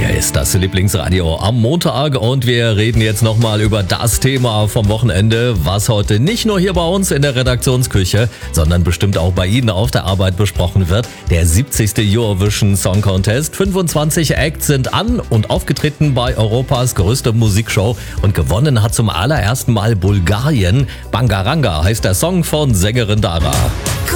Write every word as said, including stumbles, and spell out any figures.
Hier ist das Lieblingsradio am Montag und wir reden jetzt nochmal über das Thema vom Wochenende, was heute nicht nur hier bei uns in der Redaktionsküche, sondern bestimmt auch bei Ihnen auf der Arbeit besprochen wird. Der siebzigste Eurovision Song Contest. fünfundzwanzig Acts sind an und aufgetreten bei Europas größter Musikshow und gewonnen hat zum allerersten Mal Bulgarien. Bangaranga heißt der Song von Sängerin Dara.